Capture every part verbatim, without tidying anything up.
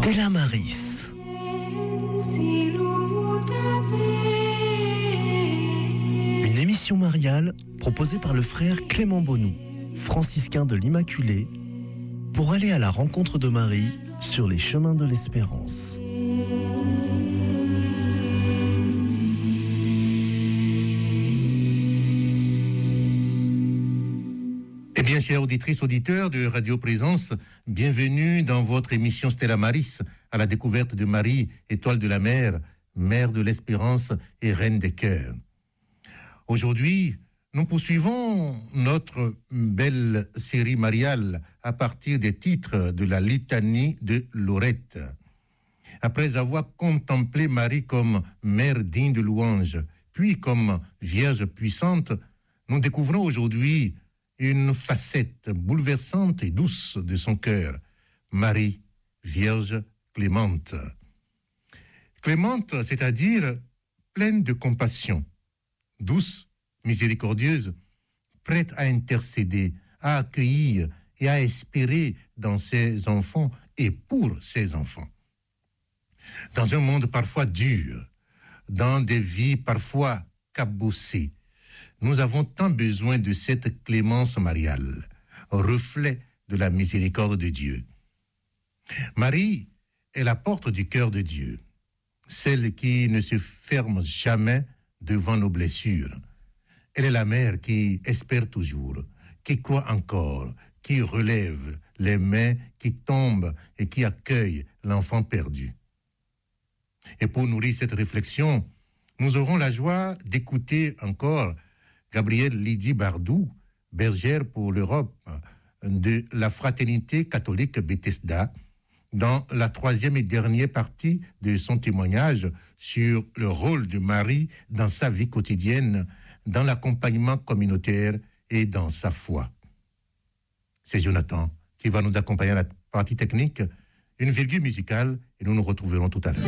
Stella Maris. Une émission mariale proposée par le frère Clément Bonou, franciscain de l'Immaculée, pour aller à la rencontre de Marie sur les chemins de l'espérance. Eh bien, chères auditrices, auditeurs de Radio Présence, bienvenue dans votre émission Stella Maris, à la découverte de Marie, étoile de la mer, mère de l'espérance et reine des cœurs. Aujourd'hui, nous poursuivons notre belle série mariale à partir des titres de la litanie de Lorette. Après avoir contemplé Marie comme mère digne de louange, puis comme vierge puissante, nous découvrons aujourd'hui une facette bouleversante et douce de son cœur, Marie, Vierge clémente. Clémente, c'est-à-dire pleine de compassion, douce, miséricordieuse, prête à intercéder, à accueillir et à espérer dans ses enfants et pour ses enfants. Dans un monde parfois dur, dans des vies parfois cabossées, nous avons tant besoin de cette clémence mariale, reflet de la miséricorde de Dieu. Marie est la porte du cœur de Dieu, celle qui ne se ferme jamais devant nos blessures. Elle est la mère qui espère toujours, qui croit encore, qui relève les mains qui tombent et qui accueille l'enfant perdu. Et pour nourrir cette réflexion, nous aurons la joie d'écouter encore Gabrielle Lydie Bardou, bergère pour l'Europe de la Fraternité catholique Bethesda, dans la troisième et dernière partie de son témoignage sur le rôle de Marie dans sa vie quotidienne, dans l'accompagnement communautaire et dans sa foi. C'est Jonathan qui va nous accompagner à la partie technique, une virgule musicale, et nous nous retrouverons tout à l'heure.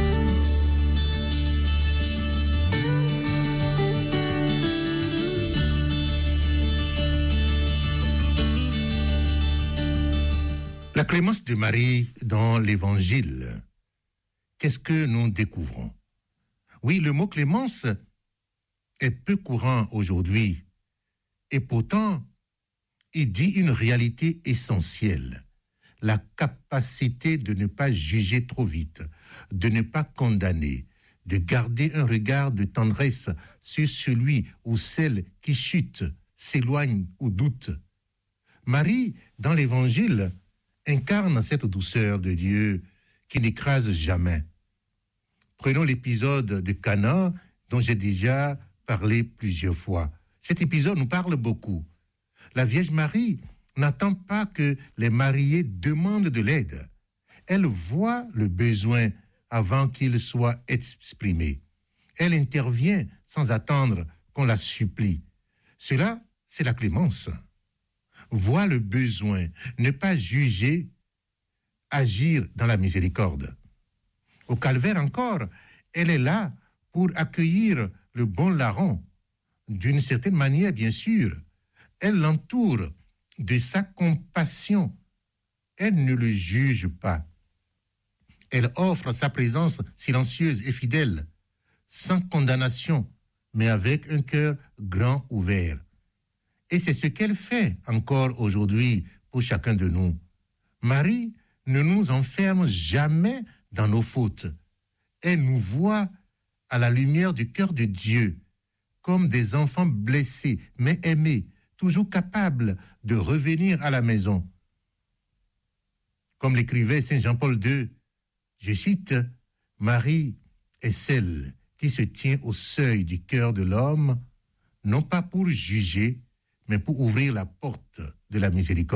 La clémence de Marie dans l'Évangile, qu'est-ce que nous découvrons? Oui, le mot clémence est peu courant aujourd'hui, et pourtant, il dit une réalité essentielle, la capacité de ne pas juger trop vite, de ne pas condamner, de garder un regard de tendresse sur celui ou celle qui chute, s'éloigne ou doute. Marie, dans l'Évangile, incarne cette douceur de Dieu qui n'écrase jamais. Prenons l'épisode de Cana dont j'ai déjà parlé plusieurs fois. Cet épisode nous parle beaucoup. La Vierge Marie n'attend pas que les mariés demandent de l'aide. Elle voit le besoin avant qu'il soit exprimé. Elle intervient sans attendre qu'on la supplie. Cela, c'est la clémence. Voir le besoin, ne pas juger, agir dans la miséricorde. Au calvaire encore, elle est là pour accueillir le bon larron. D'une certaine manière, bien sûr, elle l'entoure de sa compassion. Elle ne le juge pas. Elle offre sa présence silencieuse et fidèle, sans condamnation, mais avec un cœur grand ouvert. Et c'est ce qu'elle fait encore aujourd'hui pour chacun de nous. Marie ne nous enferme jamais dans nos fautes. Elle nous voit à la lumière du cœur de Dieu, comme des enfants blessés, mais aimés, toujours capables de revenir à la maison. Comme l'écrivait Saint Jean-Paul deux, je cite, « Marie est celle qui se tient au seuil du cœur de l'homme, non pas pour juger, mais pour ouvrir la porte de la miséricorde. »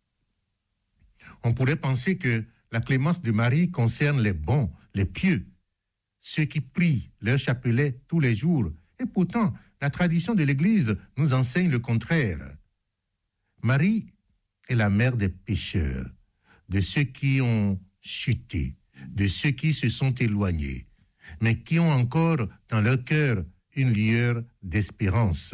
On pourrait penser que la clémence de Marie concerne les bons, les pieux, ceux qui prient leur chapelet tous les jours. Et pourtant, la tradition de l'Église nous enseigne le contraire. Marie est la mère des pécheurs, de ceux qui ont chuté, de ceux qui se sont éloignés, mais qui ont encore dans leur cœur une lueur d'espérance.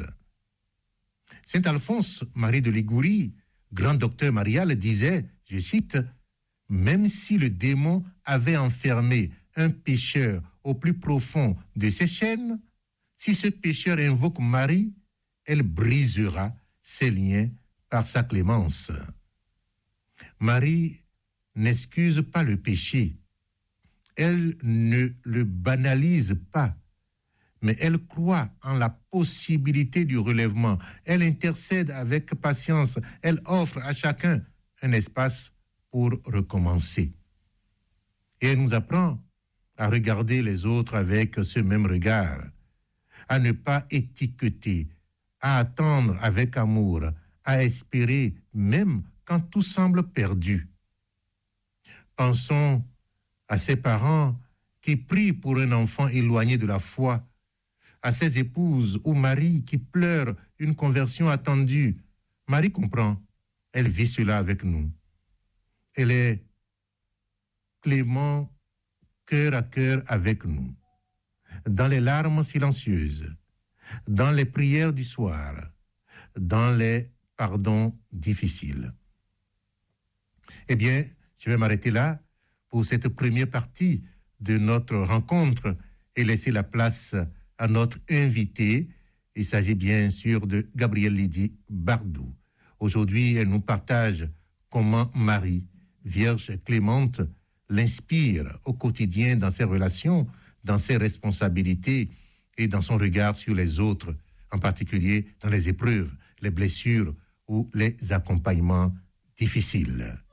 Saint Alphonse Marie de Liguori, grand docteur marial, disait, je cite, même si le démon avait enfermé un pécheur au plus profond de ses chaînes, si ce pécheur invoque Marie, elle brisera ses liens par sa clémence. Marie n'excuse pas le péché. Elle ne le banalise pas, mais elle croit en la possibilité du relèvement. Elle intercède avec patience. Elle offre à chacun un espace pour recommencer. Et elle nous apprend à regarder les autres avec ce même regard, à ne pas étiqueter, à attendre avec amour, à espérer même quand tout semble perdu. Pensons à ces parents qui prient pour un enfant éloigné de la foi, à ces épouses ou maris qui pleurent une conversion attendue. Marie comprend, elle vit cela avec nous. Elle est clément, cœur à cœur avec nous, dans les larmes silencieuses, dans les prières du soir, dans les pardons difficiles. Eh bien, je vais m'arrêter là pour cette première partie de notre rencontre et laisser la place à notre invité. Il s'agit bien sûr de Gabrielle Lydie Bardou. Aujourd'hui, elle nous partage comment Marie, Vierge clémente, l'inspire au quotidien dans ses relations, dans ses responsabilités et dans son regard sur les autres, en particulier dans les épreuves, les blessures ou les accompagnements difficiles.